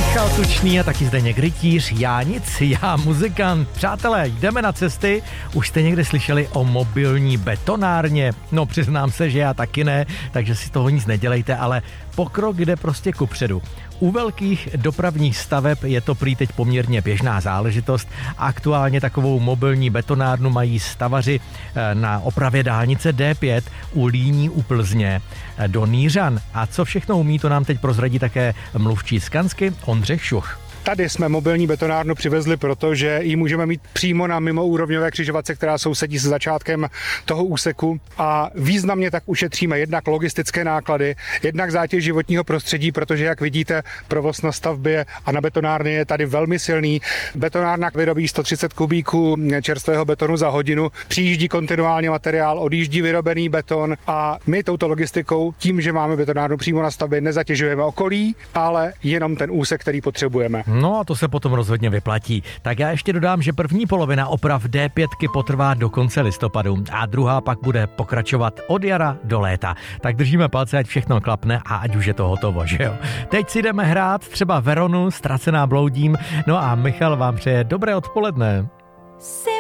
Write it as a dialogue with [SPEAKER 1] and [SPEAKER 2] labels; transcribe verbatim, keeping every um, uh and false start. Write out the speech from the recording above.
[SPEAKER 1] Michal Tučný a taky Zdeněk Rytíř, já nic, já muzikant. Přátelé, jdeme na cesty. Už jste někde slyšeli o mobilní betonárně? No přiznám se, že já taky ne, takže si toho nic nedělejte, ale pokrok jde prostě kupředu. U velkých dopravních staveb je to prý teď poměrně běžná záležitost. Aktuálně takovou mobilní betonárnu mají stavaři na opravě dálnice D pět u Líní u Plzně do Nýřan. A co všechno umí, to nám teď prozradí také mluvčí Skansky Ondřej Šuch.
[SPEAKER 2] Tady jsme mobilní betonárnu přivezli, protože ji můžeme mít přímo na mimoúrovňové křižovatce, která sousedí se začátkem toho úseku a významně tak ušetříme jednak logistické náklady, jednak zátěž životního prostředí, protože jak vidíte, provoz na stavbě a na betonárně je tady velmi silný. Betonárna vyrobí sto třicet kubíků čerstvého betonu za hodinu, přijíždí kontinuálně materiál, odjíždí vyrobený beton a my touto logistikou, tím, že máme betonárnu přímo na stavbě, nezatěžujeme okolí, ale jenom ten úsek, který potřebujeme.
[SPEAKER 1] No a to se potom rozhodně vyplatí. Tak já ještě dodám, že první polovina oprav D pět potrvá do konce listopadu a druhá pak bude pokračovat od jara do léta. Tak držíme palce, ať všechno klapne a ať už je to hotovo, že jo. Teď si jdeme hrát třeba Veronu, Ztracená bloudím, no a Michal vám přeje dobré odpoledne.